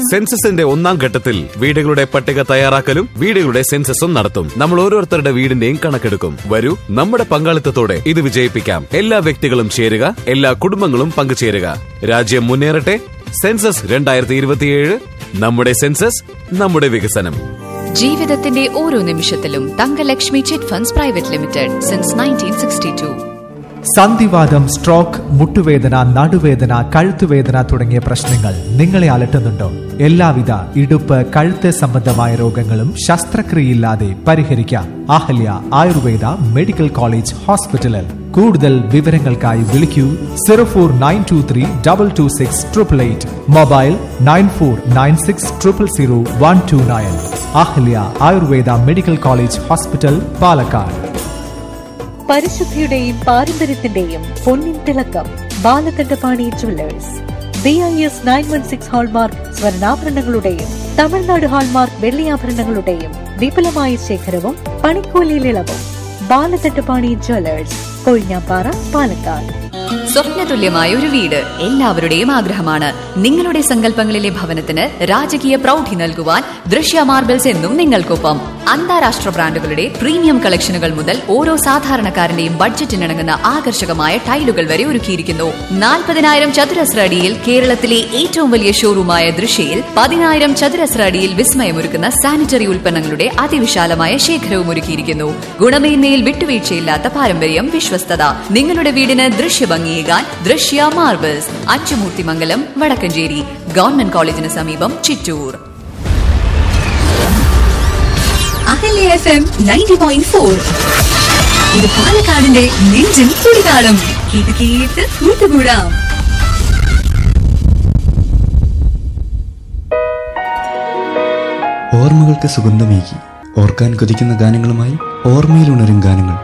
സെൻസസിന്റെ ഒന്നാം ഘട്ടത്തിൽ വീടുകളുടെ പട്ടിക തയ്യാറാക്കലും വീടുകളുടെ സെൻസസും നടത്തും. നമ്മൾ ഓരോരുത്തരുടെ വീടിന്റെയും കണക്കെടുക്കും. വരൂ, നമ്മുടെ പങ്കാളിത്തത്തോടെ ഇത് വിജയിപ്പിക്കാം. എല്ലാ വ്യക്തികളും ചേരുക, എല്ലാ കുടുംബങ്ങളും പങ്കുചേരുക. രാജ്യം മുന്നേറട്ടെ. സെൻസസ് 2027. നമ്മുടെ സെൻസസ്, നമ്മുടെ വികസനം. ജീവിതത്തിന്റെ ഓരോ നിമിഷത്തിലും Thankalakshmi chit funds private limited since 1962. സന്ധിവാതം, stroke, മുട്ടുവേദന, നടുവേദന, കഴുത്തുവേദന തുടങ്ങിയ പ്രശ്നങ്ങൾ നിങ്ങളെ അലട്ടുന്നുണ്ടോ? എല്ലാവിധ ഇടുപ്പ്, കഴുത്ത് സംബന്ധമായ രോഗങ്ങളും ശസ്ത്രക്രിയയില്ലാതെ പരിഹരിക്കാം. അഹല്യ ആയുർവേദ മെഡിക്കൽ കോളേജ് ഹോസ്പിറ്റലിൽ. കൂടുതൽ വിവരങ്ങൾക്കായി വിളിക്കൂ 0492322688. Mobile 9496000129. Ahalya Ayurveda medical college hospital, Palakkad. പരിശുദ്ധിയുടെയും പാരമ്പര്യത്തിന്റെയും പൊന്നിൻ തിളക്കം Balakandapani jewellers. BIS 916 hallmark സ്വർണ്ണാഭരണങ്ങളുടെയും Tamil Nadu hallmark വെള്ളിയാഭരണങ്ങളുടെയും വിപുലമായ ശേഖരവും പണിക്കൂലിയിൽ ഇളവും. ബാലകണ്ഠപാണി ജുവല്ലേഴ്സ്, കൊഴിഞ്ഞാപ്പാറ, പാലക്കാട്. സ്വപ്നതുല്യമായ ഒരു വീട് എല്ലാവരുടെയും ആഗ്രഹമാണ്. നിങ്ങളുടെ സങ്കല്പങ്ങളിലെ ഭവനത്തിന് രാജകീയ പ്രൗഢി നൽകുവാൻ ദൃശ്യ മാർബിൾസ് എന്നും നിങ്ങൾക്കൊപ്പം. അന്താരാഷ്ട്ര ബ്രാൻഡുകളുടെ പ്രീമിയം കളക്ഷനുകൾ മുതൽ ഓരോ സാധാരണക്കാരന്റെയും ബഡ്ജറ്റിനിണങ്ങുന്ന ആകർഷകമായ ടൈലുകൾ വരെ ഒരുക്കിയിരിക്കുന്നു. 40,000 ചതുരശ്ര അടിയിൽ കേരളത്തിലെ ഏറ്റവും വലിയ ഷോറൂമായ ദൃശ്യയിൽ 10,000 ചതുരശ്ര അടിയിൽ വിസ്മയമൊരുക്കുന്ന സാനിറ്ററി ഉൽപ്പന്നങ്ങളുടെ അതിവിശാലമായ ശേഖരവും ഒരുക്കിയിരിക്കുന്നു. ഗുണമേന്മയിൽ വിട്ടുവീഴ്ചയില്ലാത്ത പാരമ്പര്യം, വിശ്വസ്തത. നിങ്ങളുടെ വീടിന് ദൃശ്യഭംഗിയേകാൻ ദൃശ്യ മാർബിൾസ്, അച്ചുമൂർത്തിമംഗലം, വടക്കഞ്ചേരി. ഗവൺമെന്റ് കോളേജിന് സമീപം, ചിറ്റൂർ. അഹല്യ FM 90.4. ഇത് പാലക്കാടിന്റെ നെഞ്ചിൻ തുടിതാളം. കേട്ട് കേട്ട് കൂട്ടുകൂടാം. ഓർമ്മകൾക്ക് സുഗന്ധമേകി ഓർക്കാൻ കൊതിക്കുന്ന ഗാനങ്ങളുമായി ഓർമ്മയിലുണരും ഗാനങ്ങൾ.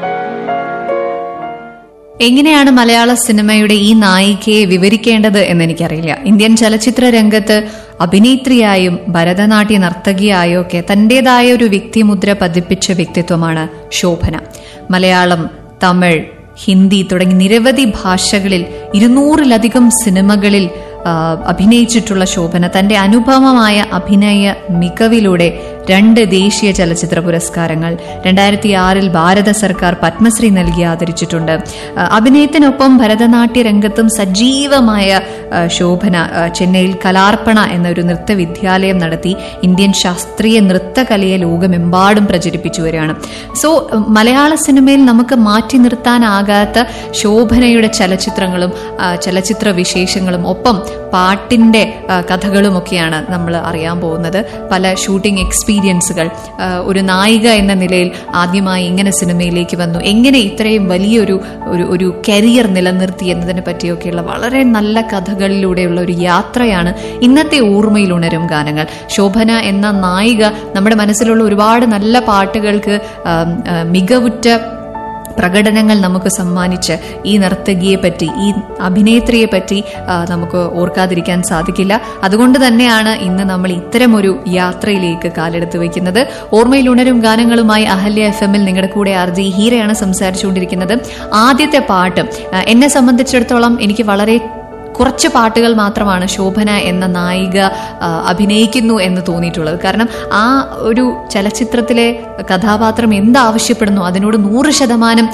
എങ്ങനെയാണ് മലയാള സിനിമയുടെ ഈ നായികയെ വിവരിക്കേണ്ടത് എന്നെനിക്കറിയില്ല. ഇന്ത്യൻ ചലച്ചിത്ര രംഗത്ത് അഭിനേത്രിയായും ഭരതനാട്യ നർത്തകിയായോ ഒക്കെ തന്റേതായ ഒരു വ്യക്തിമുദ്ര പതിപ്പിച്ച വ്യക്തിത്വമാണ് ശോഭന. മലയാളം, തമിഴ്, ഹിന്ദി തുടങ്ങി നിരവധി ഭാഷകളിൽ 200-ലധികം സിനിമകളിൽ അഭിനയിച്ചിട്ടുള്ള ശോഭന തന്റെ അനുപമമായ അഭിനയ മികവിലൂടെ 2 ദേശീയ ചലച്ചിത്ര പുരസ്കാരങ്ങൾ, 2006 ഭാരത സർക്കാർ പത്മശ്രീ നൽകി ആദരിച്ചിട്ടുണ്ട്. അഭിനയത്തിനൊപ്പം ഭരതനാട്യ രംഗത്തും സജീവമായ ശോഭന ചെന്നൈയിൽ കലാർപ്പണ എന്ന ഒരു നൃത്തവിദ്യാലയം നടത്തി ഇന്ത്യൻ ശാസ്ത്രീയ നൃത്തകലയെ ലോകമെമ്പാടും പ്രചരിപ്പിച്ചു വരികയാണ്. സോ മലയാള സിനിമയിൽ നമുക്ക് മാറ്റി നിർത്താനാകാത്ത ശോഭനയുടെ ചലച്ചിത്രങ്ങളും ചലച്ചിത്ര വിശേഷങ്ങളും ഒപ്പം പാട്ടിന്റെ കഥകളുമൊക്കെയാണ് നമ്മൾ അറിയാൻ പോകുന്നത്. പല ഷൂട്ടിംഗ് എക്സ്പീരിയൻസുകൾ, ഒരു നായിക എന്ന നിലയിൽ ആദ്യമായി ഇങ്ങനെ സിനിമയിലേക്ക് വന്നു, എങ്ങനെ ഇത്രയും വലിയൊരു ഒരു കരിയർ നിലനിർത്തി എന്നതിനെ പറ്റിയൊക്കെയുള്ള വളരെ നല്ല കഥകളിലൂടെയുള്ള ഒരു യാത്രയാണ് ഇന്നത്തെ ഓർമ്മയിലുണരും ഗാനങ്ങൾ. ശോഭന എന്ന നായിക നമ്മുടെ മനസ്സിലുള്ള ഒരുപാട് നല്ല പാട്ടുകൾക്ക് മികവുറ്റ പ്രകടനങ്ങൾ നമുക്ക് സമ്മാനിച്ച് ഈ നർത്തകിയെ പറ്റി, ഈ അഭിനേത്രിയെ പറ്റി നമുക്ക് ഓർക്കാതിരിക്കാൻ സാധിക്കില്ല. അതുകൊണ്ട് തന്നെയാണ് ഇന്ന് നമ്മൾ ഇത്തരമൊരു യാത്രയിലേക്ക് കാലെടുത്ത് വയ്ക്കുന്നത്. ഓർമ്മയിൽ ഉണരും ഗാനങ്ങളുമായി അഹല്യ FM നിങ്ങളുടെ കൂടെ RJ ഹീരയാണ് സംസാരിച്ചുകൊണ്ടിരിക്കുന്നത്. ആദ്യത്തെ പാട്ട് എന്നെ സംബന്ധിച്ചിടത്തോളം എനിക്ക് വളരെ കുറച്ച് പാട്ടുകൾ മാത്രമാണ് ശോഭന എന്ന നായിക അഭിനയിക്കുന്നു എന്ന് തോന്നിയിട്ടുള്ളത്. കാരണം ആ ഒരു ചലച്ചിത്രത്തിലെ കഥാപാത്രം എന്താവശ്യപ്പെടുന്നു അതിനോട് 100%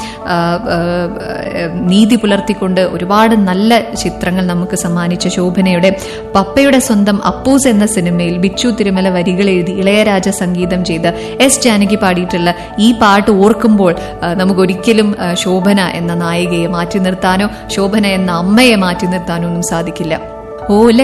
നീതി പുലർത്തിക്കൊണ്ട് ഒരുപാട് നല്ല ചിത്രങ്ങൾ നമുക്ക് സമ്മാനിച്ച ശോഭനയുടെ പപ്പയുടെ സ്വന്തം അപ്പൂസ് എന്ന സിനിമയിൽ ബിച്ചു തിരുമല വരികൾ എഴുതി ഇളയരാജ സംഗീതം ചെയ്ത് S ജാനകി പാടിയിട്ടുള്ള ഈ പാട്ട് ഓർക്കുമ്പോൾ നമുക്കൊരിക്കലും ശോഭന എന്ന നായികയെ മാറ്റി നിർത്താനോ ശോഭന എന്ന അമ്മയെ മാറ്റി നിർത്താനോ ഒന്നും സാധിക്കില്ല.